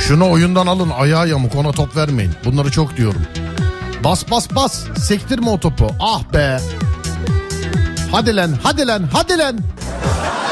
Şunu oyundan alın, ayağı yamuk, ona top vermeyin. Bunları çok diyorum. Bas bas bas, sektirme o topu. Ah be. Hadi lan, hadi lan, hadi lan.